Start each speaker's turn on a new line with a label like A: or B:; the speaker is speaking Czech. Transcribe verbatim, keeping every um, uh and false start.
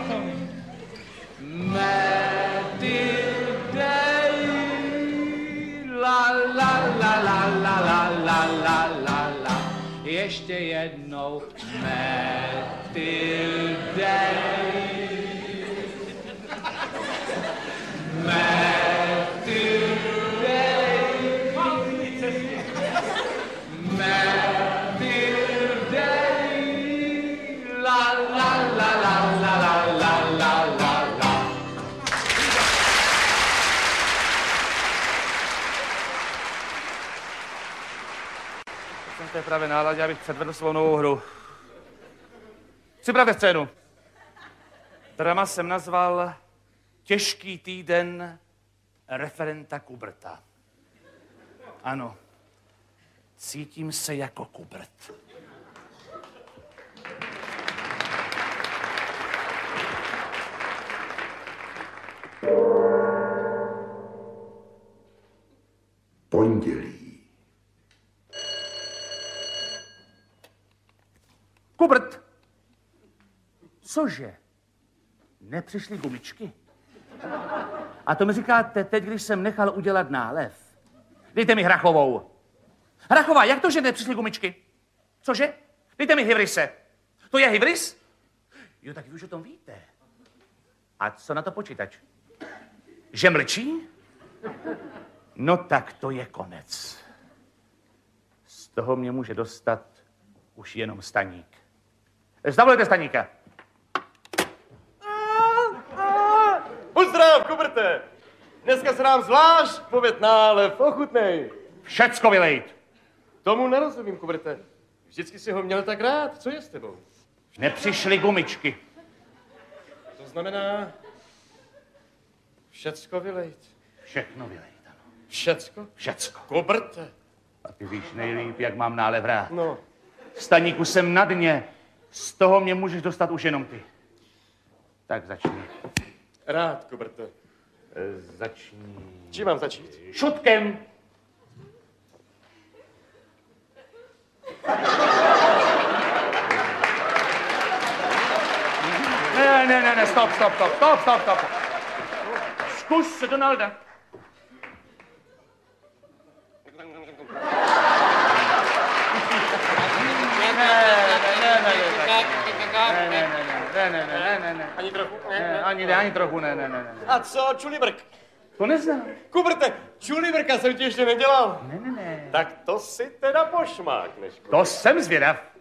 A: La la la la la la la la la la. Ještě jednou Matilde. Matilde. Matilde. La la la la la la la la la la.
B: Jsem v té pravé náladě, abych předvedl svou novou hru. Připravte scénu. Drama jsem nazval Těžký týden referenta Kuberta. Ano, cítím se jako Kubert.
C: Pondělí.
B: Kubert! Cože? Nepřišly gumičky? A to mi říkáte teď, když jsem nechal udělat nálev. Dejte mi Hrachovou. Hrachová, jak to, že nepřišly gumičky? Cože? Dejte mi Hivrise. To je Hivris? Jo, tak vy už o tom víte. A co na to počítač? Že mlčí? No tak to je konec. Z toho mě může dostat už jenom Staník. Zavolejte Staníka.
D: Pozdrav, Kuberte! Dneska se nám zvlášť pověd nálev, ochutnej.
B: Všecko vylejt.
D: Tomu nerozumím, Kuberte. Vždycky si ho měl tak rád. Co je s tebou?
B: Nepřišly gumičky.
D: To znamená... Všecko vylejt.
B: Všechno vylejt, ano.
D: Všecko?
B: Všecko.
D: Kuberte.
B: A ty víš nejlíp, jak mám nálev rád.
D: No.
B: Staníku, jsem na dně. Z toho mě můžeš dostat už jenom ty. Tak začni.
D: Rád, Kuberte.
B: E, začni...
D: Čím mám začít?
B: Šutkem. Ne, ne, ne, ne, stop, stop, stop, stop, stop, stop. Zkus Donalda. Ne, ne, ne, ne, ne.
D: Ani trochu?
B: Ne, ani, ani trochu, ne, ne, ne, ne.
D: A co, čulibrk?
B: To neznám.
D: Kuberte, čulibrka jsem ti ještě nedělal.
B: Ne, ne, ne.
D: Tak to si teda pošmákneš.
B: To jsem zvědav.